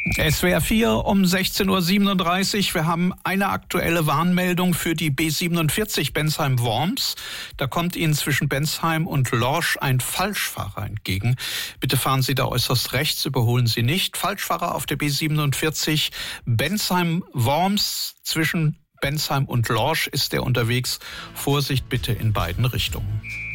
SWR 4 um 16:37 Uhr. Wir haben eine aktuelle Warnmeldung für die B47 Bensheim-Worms. Da kommt Ihnen zwischen Bensheim und Lorsch ein Falschfahrer entgegen. Bitte fahren Sie da äußerst rechts, überholen Sie nicht. Falschfahrer auf der B47 Bensheim-Worms. Zwischen Bensheim und Lorsch ist er unterwegs. Vorsicht bitte in beiden Richtungen.